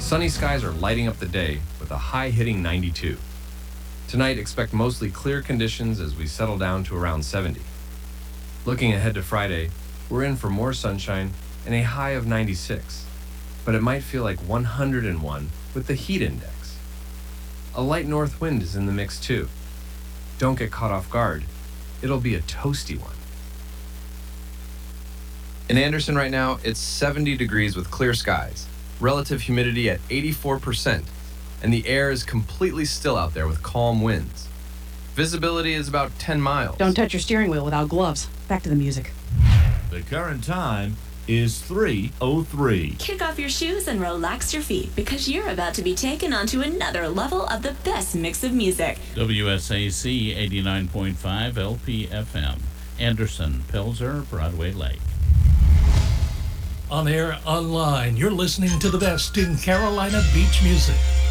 Sunny skies are lighting up the day with a high hitting 92. Tonight, expect mostly clear conditions as we settle down to around 70. Looking ahead to Friday, we're in for more sunshine and a high of 96, but it might feel like 101 with the heat index. A light north wind is in the mix too. Don't get caught off guard. It'll be a toasty one. In Anderson right now, it's 70 degrees with clear skies, relative humidity at 84%, and the air is completely still out there with calm winds. Visibility is about 10 miles. Don't touch your steering wheel without gloves. Back to the music. The current time is 3:03. Kick off your shoes and relax your feet because you're about to be taken onto another level of the best mix of music. WSAC 89.5 LPFM, Anderson, Pilser, Broadway Lake. On air, online, you're listening to the best in Carolina beach music.